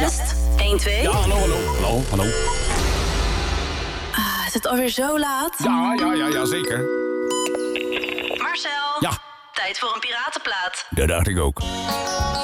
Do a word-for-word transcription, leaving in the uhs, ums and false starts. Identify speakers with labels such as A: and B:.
A: Test, één, twee.
B: Ja, hallo, hallo, hallo, hallo.
A: Ah, is het alweer zo laat?
B: Ja, ja, ja, ja, zeker.
A: Marcel.
B: Ja.
A: Tijd voor een piratenplaat.
B: Dat dacht ik ook.